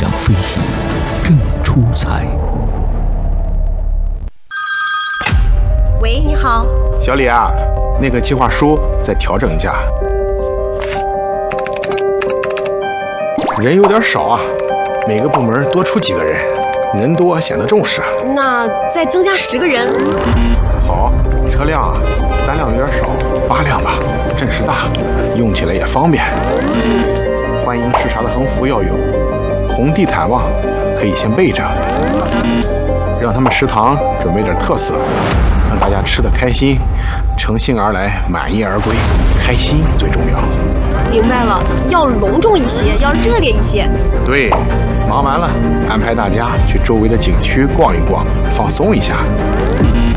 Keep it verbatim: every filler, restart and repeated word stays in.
想飞行更出彩。 喂，你好， 小李啊，那个计划书再调整一下，人有点少啊，每个部门多出几个人，人多显得重视。 那再增加十个人。 好，车辆啊，三辆有点少，八辆吧，阵势大，用起来也方便。欢迎视察的横幅要有，红地毯嘛，可以先备着。让他们食堂准备点特色，让大家吃得开心，乘兴而来，满意而归，开心最重要。 明白了，要隆重一些，要热烈一些。 对，忙完了，安排大家去周围的景区逛一逛，放松一下。